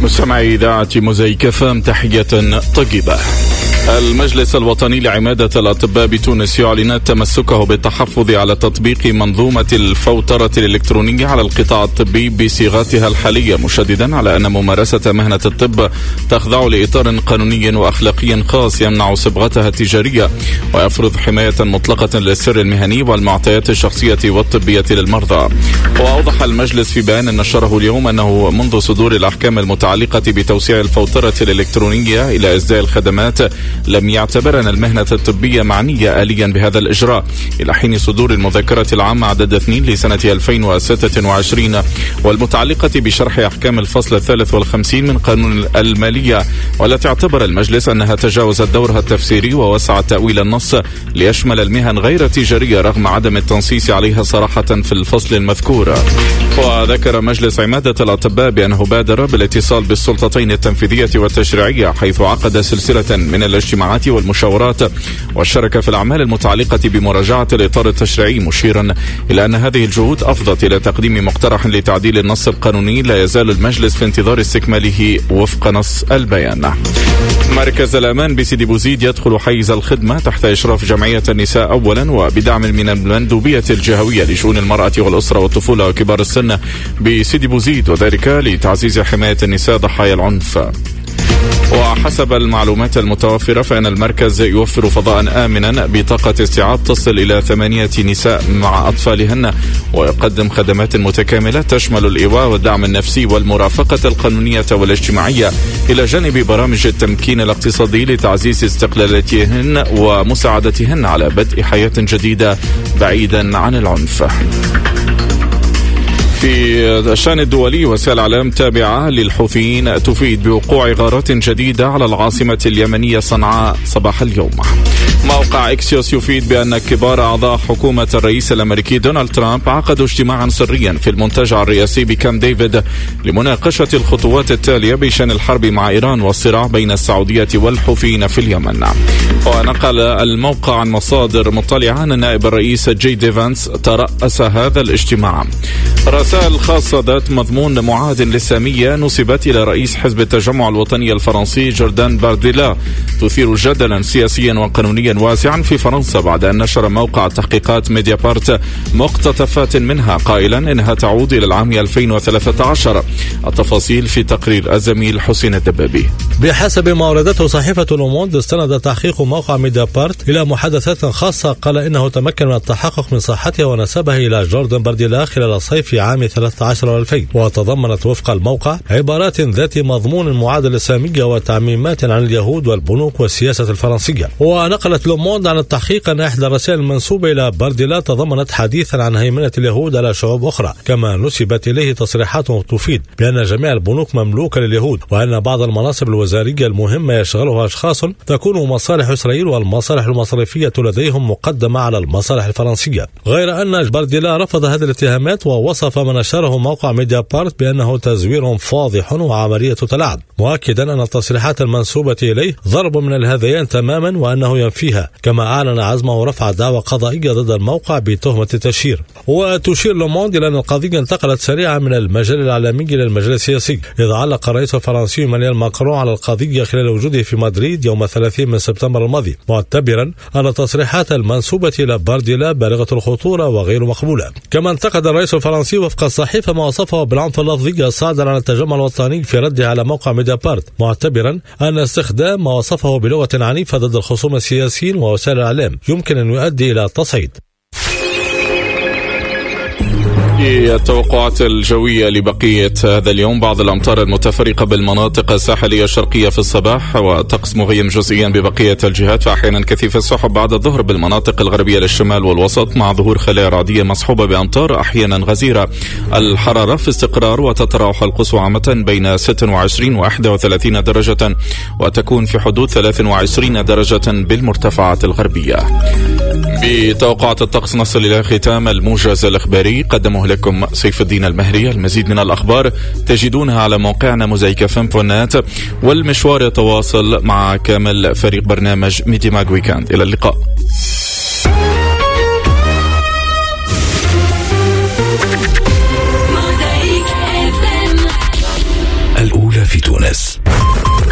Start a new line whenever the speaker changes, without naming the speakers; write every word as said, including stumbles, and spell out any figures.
مستمعي إذاعة موزايك اف ام، تحية طيبة. المجلس الوطني لعمادة الأطباء بتونس يعلن تمسكه بالتحفظ على تطبيق منظومة الفوترة الإلكترونية على القطاع الطبي بصيغتها الحالية، مشددا على أن ممارسة مهنة الطب تخضع لإطار قانوني وأخلاقي خاص يمنع صبغتها التجارية ويفرض حماية مطلقة للسر المهني والمعطيات الشخصية والطبية للمرضى. وأوضح المجلس في بيان نشره اليوم أنه منذ صدور الأحكام المتعلقة بتوسيع الفوترة الإلكترونية إلى إسداء الخدمات لم يعتبرن المهنة الطبية معنية آليا بهذا الإجراء، إلى حين صدور المذكرة العامة عدد اثنين لسنة ألفين وستة وعشرين والمتعلقة بشرح أحكام الفصل الثالث والخمسين من قانون المالية، والتي اعتبر المجلس أنها تجاوزت دورها التفسيري ووسع تأويل النص ليشمل المهن غير التجارية رغم عدم التنصيص عليها صراحة في الفصل المذكور. وذكر مجلس عمادة الأطباء بأنه بادر بالاتصال بالسلطتين التنفيذية والتشريعية، حيث عقد سلسلة من الاجتماعات والمشاورات والشركة في الأعمال المتعلقة بمراجعة الإطار التشريعي، مشيرا إلى أن هذه الجهود أفضت إلى تقديم مقترح لتعديل النص القانوني لا يزال المجلس في انتظار استكماله وفق نص البيان. مركز الأمان بسيدي بوزيد يدخل حيز الخدمة تحت إشراف جمعية النساء أولا وبدعم من المندوبية الجهوية لشؤون المرأة والأسرة والطفولة وكبار السن بسيدي بوزيد، وذلك لتعزيز حماية النساء ضحايا العنف. وحسب المعلومات المتوفرة فإن المركز يوفر فضاء آمنا بطاقة استيعاب تصل إلى ثمانية نساء مع أطفالهن، ويقدم خدمات متكاملة تشمل الإيواء والدعم النفسي والمرافقة القانونية والاجتماعية، إلى جانب برامج التمكين الاقتصادي لتعزيز استقلاليتهن ومساعدتهن على بدء حياة جديدة بعيدا عن العنف. في الشأن الدولي، وسائل الإعلام تابعة للحوثيين تفيد بوقوع غارات جديدة على العاصمة اليمنية صنعاء صباح اليوم. موقع إكسيوس يفيد بأن كبار أعضاء حكومة الرئيس الأمريكي دونالد ترامب عقدوا اجتماعا سريا في المنتجع الرئاسي بكامب ديفيد لمناقشة الخطوات التالية بشأن الحرب مع إيران والصراع بين السعودية والحوثيين في اليمن. ونقل الموقع عن مصادر مطلعة أن نائب الرئيس جي دي فانس ترأس هذا الاجتماع. رسائل خاصة ذات مضمون معاد للسامية نسبت إلى رئيس حزب التجمع الوطني الفرنسي جوردان بارديلا تثير جدلا سياسيا وقانونيا واسعا في فرنسا، بعد أن نشر موقع تحقيقات ميديا بارت مقتطفات منها قائلا إنها تعود إلى العام ألفين وثلاثة عشر. التفاصيل في تقرير الزميل حسين الدبابي.
بحسب ما وردته صحيفة لوموند، استند تحقيق موقع ميديا بارت إلى محادثات خاصة قال إنه تمكن من التحقق من صحتها ونسبها إلى جوردان بارديلا خلال الصيف عام ثلاثة عشر وألفين، وتضمنت وفق الموقع عبارات ذات مضمون معادل للسامية وتعميمات عن اليهود والبنوك والسياسة الفرنسية. ونقلت لوموند عن التحقيق أن إحدى الرسائل المنسوبة إلى بارديلا تضمنت حديثا عن هيمنة اليهود على شعوب أخرى، كما نسبت إليه تصريحات تفيد بأن جميع البنوك مملوكة لليهود، وأن بعض المناصب الوزارية المهمة يشغلها أشخاص تكون مصالح إسرائيل والمصالح المصرفية لديهم مقدمة على المصالح الفرنسية. غير أن بارديلا رفض هذه الاتهامات ووصف ما نشره موقع ميديا بارت بأنه تزوير فاضح وعملية تلاعب، مؤكدا أن التصريحات المنسوبة إليه ضرب من الهذيان تماما وأنه ينفيها، كما أعلن عزمه رفع دعوى قضائية ضد الموقع بتهمة التشهير. وتشير لوموند إلى أن القضية انتقلت سريعا من المجال الإعلامي إلى المجال السياسي، إذ علق الرئيس الفرنسي إيمانويل ماكرون على القضية خلال وجوده في مدريد يوم ثلاثين من سبتمبر الماضي، معتبرا أن التصريحات المنسوبة إلى بارديلا بالغة الخطورة وغير مقبولة. كما انتقد الرئيس الفرنسي وفق الصحيفة ما وصفه بالعنف اللفظي الصادر عن التجمع الوطني في رده على موقع ميديا بارت، معتبرا أن استخدام ما وصفه بلغة عنيفة ضد الخصوم السياسيين ووسائل الإعلام يمكن أن يؤدي إلى التصعيد.
التوقعات الجوية لبقية هذا اليوم: بعض الأمطار المتفرقة بالمناطق الساحلية الشرقية في الصباح، وطقس مغيم جزئيا ببقية الجهات، فأحيانا كثيف السحب بعد الظهر بالمناطق الغربية للشمال والوسط، مع ظهور خلايا رعدية مصحوبة بأمطار أحيانا غزيرة. الحرارة في استقرار، وتتراوح القصوى عامة بين ستة وعشرين وواحد وثلاثين درجة، وتكون في حدود ثلاثة وعشرين درجة بالمرتفعات الغربية. بتوقعات الطقس نصل إلى ختام الموجز الإخباري، قدمه لكم سيف الدين المهري. المزيد من الأخبار تجدونها على موقعنا موزايك اف ام دوت نت، والمشوار يتواصل مع كامل فريق برنامج ميدي ماج ويكاند. إلى اللقاء.
الأولى في تونس.